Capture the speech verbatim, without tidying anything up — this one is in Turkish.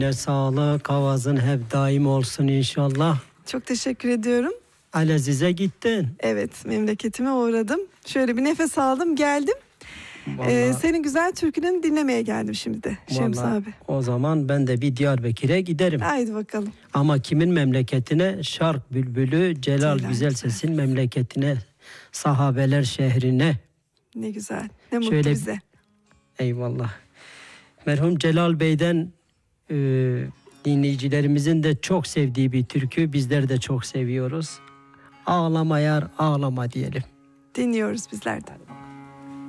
Ne sağlık, avazın hep daim olsun inşallah. Çok teşekkür ediyorum. Alaziz'e gittin. Evet, memleketime uğradım. Şöyle bir nefes aldım, geldim. Vallahi, Ee, senin güzel türkünü dinlemeye geldim şimdi de Şems vallahi abi. o zaman ben de bir Diyarbakır'a giderim. Haydi bakalım. Ama kimin memleketine? Şark Bülbülü Celal, Celal Güzel Güzel. Ses'in memleketine, sahabeler şehrine. Ne güzel. Ne mutlu Şöyle- bize. Eyvallah. Merhum Celal Bey'den e, dinleyicilerimizin de çok sevdiği bir türkü. Bizler de çok seviyoruz. Ağlama yar ağlama diyelim. Dinliyoruz bizler de.